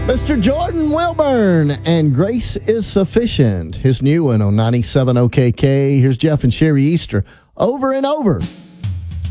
Mr. Jordan Wilburn and Grace is Sufficient. His new one on 97 OKK. Here's Jeff and Sherry Easter. Over and over.